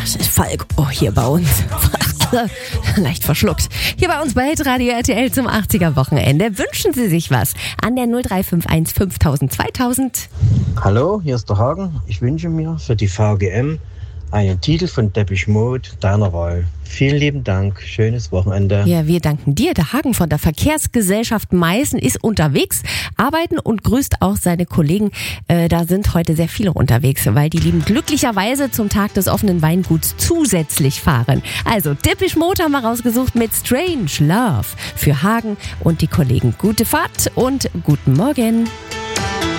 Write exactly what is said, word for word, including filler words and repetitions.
das ist Falk. Oh, hier bei uns. Leicht verschluckt. Hier bei uns bei Hitradio R T L zum achtziger Wochenende. Wünschen Sie sich was an der null drei fünf eins fünftausend zweitausend. Hallo, hier ist der Hagen. Ich wünsche mir für die V G M einen Titel von Depeche Mode deiner Wahl. Vielen lieben Dank. Schönes Wochenende. Ja, wir danken dir. Der Hagen von der Verkehrsgesellschaft Meißen ist unterwegs, arbeiten und grüßt auch seine Kollegen. Äh, da sind heute sehr viele unterwegs, weil die Lieben glücklicherweise zum Tag des offenen Weinguts zusätzlich fahren. Also Depeche Mode haben wir rausgesucht mit Strange Love für Hagen und die Kollegen. Gute Fahrt und guten Morgen.